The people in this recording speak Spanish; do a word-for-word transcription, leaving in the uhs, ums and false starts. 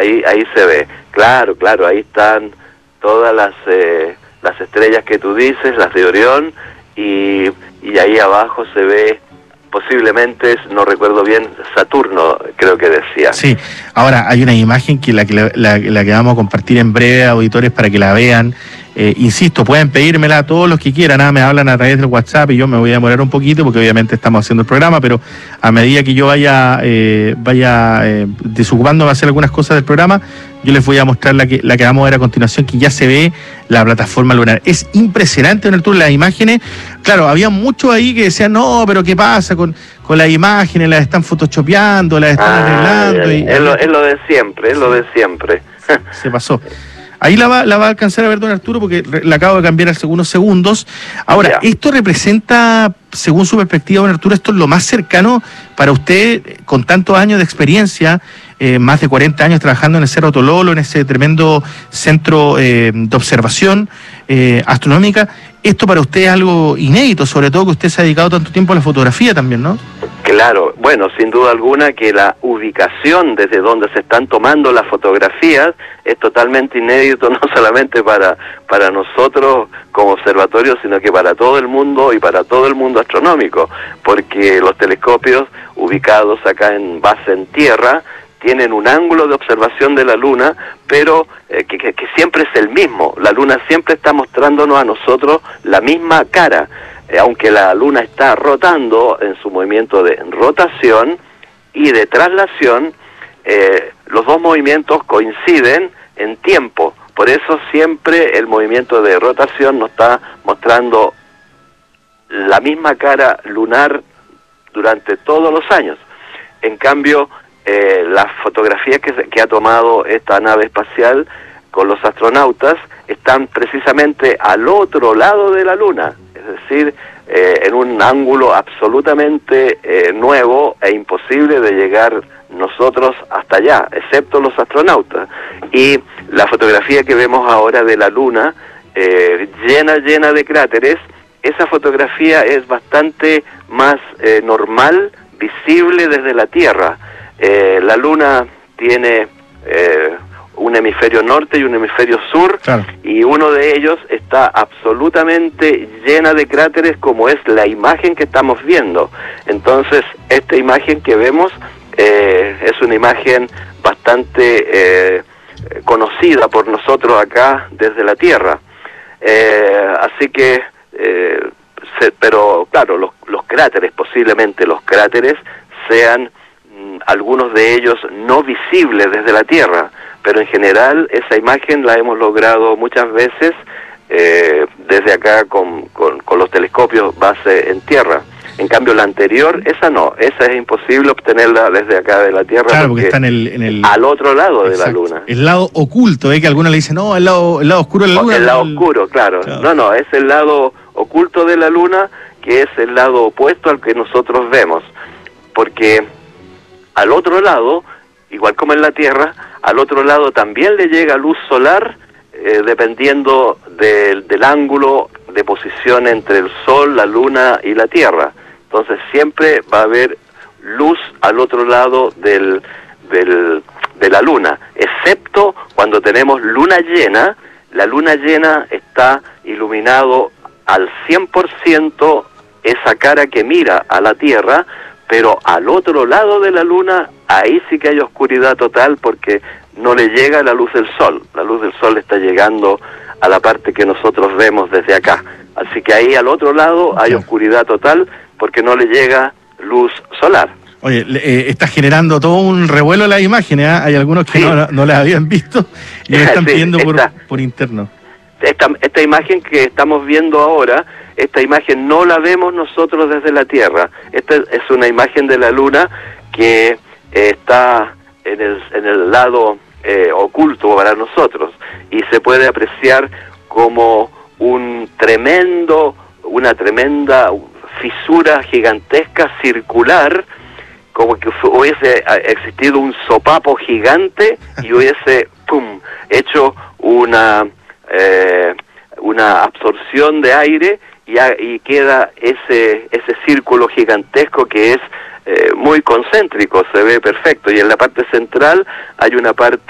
ahí ahí se ve. Claro, claro, ahí están todas las eh, las estrellas que tú dices, las de Orión, y, y ahí abajo se ve posiblemente, no recuerdo bien, Saturno, creo que decía. Sí, ahora hay una imagen que la que, la, la, la que vamos a compartir en breve, auditores, para que la vean. Eh, insisto, pueden pedírmela a todos los que quieran, nada, me hablan a través del WhatsApp y yo me voy a demorar un poquito porque obviamente estamos haciendo el programa, pero a medida que yo vaya eh, vaya eh, desocupándome a hacer algunas cosas del programa, yo les voy a mostrar la que la que vamos a ver a continuación, que ya se ve la plataforma lunar. Es impresionante en el tour, las imágenes. Claro, había muchos ahí que decían, no, pero ¿qué pasa con, con las imágenes? Las están photoshopeando, las están ah, arreglando. Y, es, lo, es lo de siempre, es lo de siempre. Se pasó. Ahí la va, la va a alcanzar a ver don Arturo porque la acabo de cambiar hace unos segundos. Ahora, ya. Esto representa, según su perspectiva, don Arturo, esto es lo más cercano para usted, con tantos años de experiencia, eh, más de cuarenta años trabajando en el Cerro Tololo, en ese tremendo centro eh, de observación eh, astronómica. Esto para usted es algo inédito, sobre todo que usted se ha dedicado tanto tiempo a la fotografía también, ¿no? Claro, bueno, sin duda alguna que la ubicación desde donde se están tomando las fotografías es totalmente inédito, no solamente para, para nosotros como observatorio, sino que para todo el mundo y para todo el mundo astronómico, porque los telescopios ubicados acá en base en tierra tienen un ángulo de observación de la Luna, pero eh, que, que, que siempre es el mismo. La Luna siempre está mostrándonos a nosotros la misma cara. Aunque la Luna está rotando en su movimiento de rotación y de traslación, eh, los dos movimientos coinciden en tiempo. Por eso siempre el movimiento de rotación nos está mostrando la misma cara lunar durante todos los años. En cambio, eh, las fotografías que, que ha tomado esta nave espacial con los astronautas están precisamente al otro lado de la Luna. Es decir, eh, en un ángulo absolutamente eh, nuevo e imposible de llegar nosotros hasta allá, excepto los astronautas. Y la fotografía que vemos ahora de la Luna, eh, llena, llena de cráteres, esa fotografía es bastante más eh, normal, visible desde la Tierra. Eh, la Luna tiene Eh, un hemisferio norte y un hemisferio sur, claro. Y uno de ellos está absolutamente llena de cráteres, como es la imagen que estamos viendo. Entonces, esta imagen que vemos eh, es una imagen bastante eh, conocida por nosotros acá desde la Tierra. Eh, así que, eh, se, pero claro, los, los cráteres, posiblemente los cráteres sean mmm, algunos de ellos no visibles desde la Tierra, pero en general esa imagen la hemos logrado muchas veces eh, desde acá con, con, con los telescopios base en tierra. En cambio la anterior, esa no, esa es imposible obtenerla desde acá de la Tierra, claro, porque, porque está en el, en el... al otro lado. Exacto. De la Luna. El lado oculto, ¿eh? Que algunos le dicen, no, el lado, el lado oscuro de la Luna. El lado el... oscuro, claro. claro. No, no, es el lado oculto de la Luna, que es el lado opuesto al que nosotros vemos, porque al otro lado, igual como en la Tierra, al otro lado también le llega luz solar, eh, dependiendo del, del ángulo de posición entre el Sol, la Luna y la Tierra. Entonces siempre va a haber luz al otro lado del, del, de la Luna, excepto cuando tenemos luna llena. La luna llena está iluminado al cien por ciento esa cara que mira a la Tierra, pero al otro lado de la Luna, ahí sí que hay oscuridad total, porque no le llega la luz del Sol. La luz del Sol está llegando a la parte que nosotros vemos desde acá. Así que ahí al otro lado hay oscuridad total, porque no le llega luz solar. Oye, eh, está generando todo un revuelo las imágenes, ¿eh? Hay algunos que sí. no, no las habían visto y me están sí, pidiendo por, por interno. Esta, esta imagen que estamos viendo ahora, esta imagen no la vemos nosotros desde la Tierra. Esta es una imagen de la Luna que eh, está en el, en el lado eh, oculto para nosotros, y se puede apreciar como un tremendo, una tremenda fisura gigantesca circular, como que hubiese existido un sopapo gigante y hubiese pum, hecho una eh, una absorción de aire, y, a, y queda ese ese círculo gigantesco que es eh, muy concéntrico, se ve perfecto, y en la parte central hay una parte